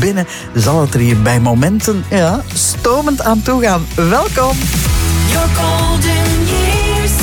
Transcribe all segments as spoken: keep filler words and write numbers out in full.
binnen zal het er hier bij momenten ja, stomend aan toe gaan. Welkom! Your golden years.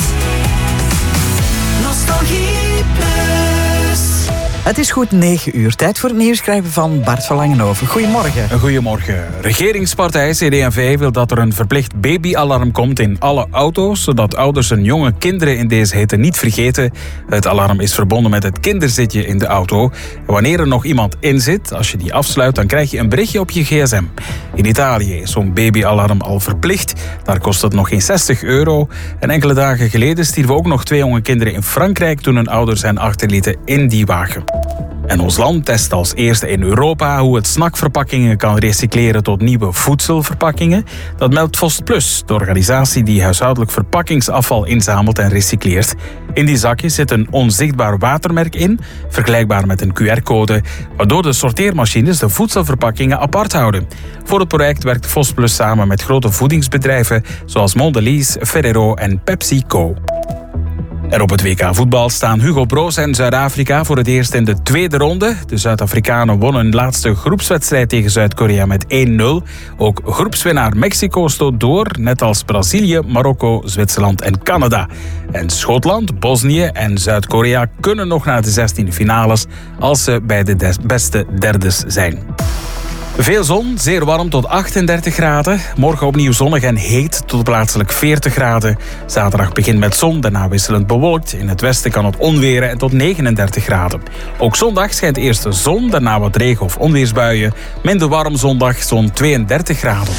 Nostalgie plus. Het is goed negen uur. Tijd voor het nieuwsschrijven van Bart van Langenhoven. Goedemorgen. Goedemorgen. Regeringspartij C D en V wil dat er een verplicht babyalarm komt in alle auto's, zodat ouders hun jonge kinderen in deze hitte niet vergeten. Het alarm is verbonden met het kinderzitje in de auto. En wanneer er nog iemand in zit, als je die afsluit, dan krijg je een berichtje op je gsm. In Italië is zo'n babyalarm al verplicht. Daar kost het nog geen zestig euro. En enkele dagen geleden stierven ook nog twee jonge kinderen in Frankrijk toen hun ouders hen achterlieten in die wagen. En ons land test als eerste in Europa hoe het snackverpakkingen kan recycleren tot nieuwe voedselverpakkingen. Dat meldt Vostplus, de organisatie die huishoudelijk verpakkingsafval inzamelt en recycleert. In die zakjes zit een onzichtbaar watermerk in, vergelijkbaar met een Q R-code, waardoor de sorteermachines de voedselverpakkingen apart houden. Voor het project werkt Vostplus samen met grote voedingsbedrijven zoals Mondelez, Ferrero en PepsiCo. En op het W K voetbal staan Hugo Broos en Zuid-Afrika voor het eerst in de tweede ronde. De Zuid-Afrikanen wonnen hun laatste groepswedstrijd tegen Zuid-Korea met één nul. Ook groepswinnaar Mexico stoot door, net als Brazilië, Marokko, Zwitserland en Canada. En Schotland, Bosnië en Zuid-Korea kunnen nog naar de zestiende finales als ze bij de des- beste derdes zijn. Veel zon, zeer warm tot achtendertig graden. Morgen opnieuw zonnig en heet tot plaatselijk veertig graden. Zaterdag begint met zon, daarna wisselend bewolkt. In het westen kan het onweren en tot negenendertig graden. Ook zondag schijnt eerst de zon, daarna wat regen- of onweersbuien. Minder warm zondag, zo'n tweeëndertig graden.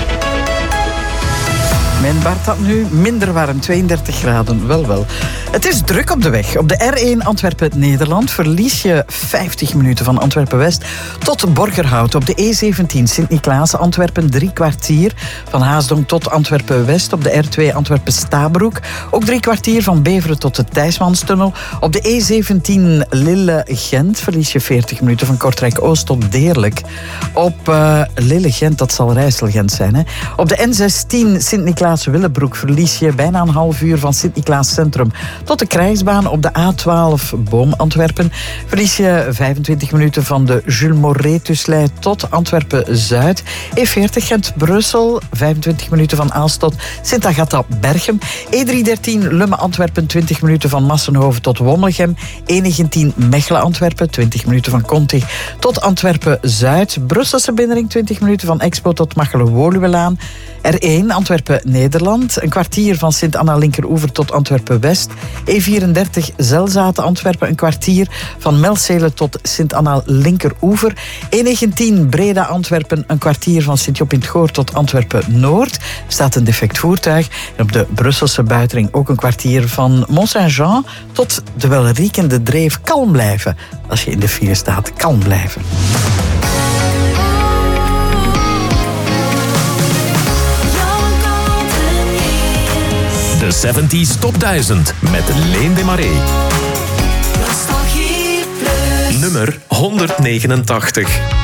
Mijn Bart had nu minder warm, tweeëndertig graden. Wel, wel. Het is druk op de weg. Op de R één Antwerpen-Nederland verlies je vijftig minuten van Antwerpen-West tot Borgerhout. Op de E zeventien Sint-Niklaas Antwerpen drie kwartier. Van Haasdonk tot Antwerpen-West. Op de R twee Antwerpen-Stabroek. Ook drie kwartier van Beveren tot de Thijsmanstunnel. Op de E zeventien Lille-Gent verlies je veertig minuten van Kortrijk-Oost tot Deerlijk. Op uh, Lille-Gent, dat zal Rijssel-Gent zijn. Hè? Op de N zestien Sint-Niklaas-Willebroek verlies je bijna een half uur van Sint-Niklaas Centrum tot de krijgsbaan. Op de A twaalf Boom-Antwerpen verlies je vijfentwintig minuten van de Jules Moret-Tuslei tot Antwerpen-Zuid. E veertig Gent-Brussel, vijfentwintig minuten van Aalst tot Sint-Agatha-Berchem. E driehonderddertien Lummen-Antwerpen, twintig minuten van Massenhoven tot Wommelgem. E negentien Mechelen-Antwerpen, twintig minuten van Kontig tot Antwerpen-Zuid. Brusselse binnenring, twintig minuten van Expo tot Machelen-Woluwelaan. R één Antwerpen-Nederland, een kwartier van Sint-Anna-Linkeroever tot Antwerpen-West. E vierendertig Zelzaten-Antwerpen, een kwartier van Melcelen tot Sint-Anna-Linkeroever. E negentien Breda-Antwerpen, een kwartier van Sint-Job-in-het-Goor tot Antwerpen-Noord. Er staat een defect voertuig. En op de Brusselse buitenring ook een kwartier van Mont-Saint-Jean tot de welriekende Dreef. Kalm blijven. Als je in de file staat, kalm blijven. De zeventig Top duizend met Leen de Marais. Nostalgie plus. Nummer honderdnegenentachtig.